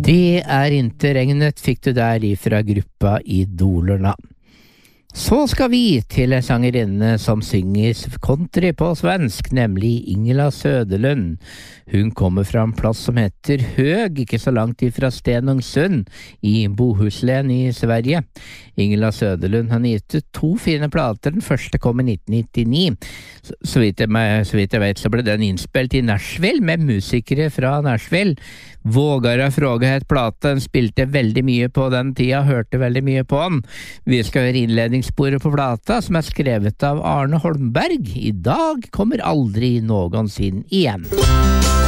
Det inte regnet fikk du der ifra gruppa Idolerna. Så skal vi til en sangerinne som synger country på svensk, nemlig Ingela Söderlund. Hun kommer fra en plass som heter Hög, ikke så langt ifra Stenungsund, i Bohuslän i Sverige. Ingela Söderlund har gitt ut 2 fine plater, den første kom i 1999. Så vidt jeg vet så ble den innspilt i Nashville, med musikere fra Nashville. Vågara Fråga het platen, spilte veldig mye på den tida, hørte veldig mye på den. Vi skal høre innledningssporet på plata, som er skrevet av Arne Holmberg. I dag kommer aldri noensinne igjen.